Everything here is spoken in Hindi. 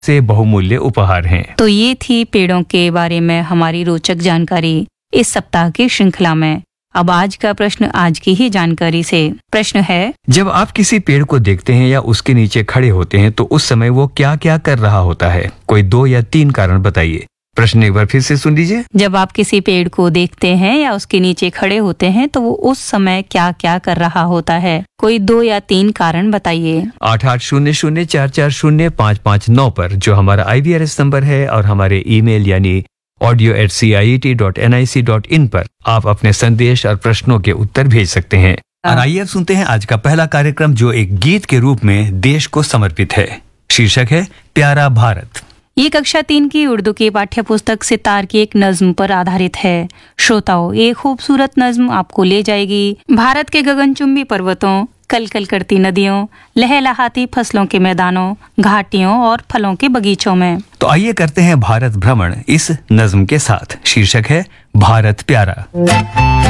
से बहुमूल्य उपहार हैं। तो ये थी पेड़ों के बारे में हमारी रोचक जानकारी इस सप्ताह की श्रृंखला में। अब आज का प्रश्न आज की ही जानकारी से। प्रश्न है, जब आप किसी पेड़ को देखते हैं या उसके नीचे खड़े होते हैं तो उस समय वो क्या क्या कर रहा होता है? कोई 2 या 3 कारण बताइए। प्रश्न एक बार फिर से सुन लीजिए। जब आप किसी पेड़ को देखते हैं या उसके नीचे खड़े होते हैं तो वो उस समय क्या क्या कर रहा होता है? कोई 2 या 3 कारण बताइए। 8800440559 पर जो हमारा IVRS नंबर है और हमारे ईमेल यानी audio@ciet.nic.in पर आप अपने संदेश और प्रश्नों के उत्तर भेज सकते हैं। और आइए अब सुनते हैं आज का पहला कार्यक्रम जो एक गीत के रूप में देश को समर्पित है। शीर्षक है प्यारा भारत। ये कक्षा 3 की उर्दू की पाठ्य पुस्तक सितार की एक नज्म पर आधारित है। श्रोताओं, ये खूबसूरत नज्म आपको ले जाएगी भारत के गगनचुंबी पर्वतों, कलकल करती नदियों, लहलहाती फसलों के मैदानों, घाटियों और फलों के बगीचों में। तो आइए करते हैं भारत भ्रमण इस नज्म के साथ। शीर्षक है भारत प्यारा।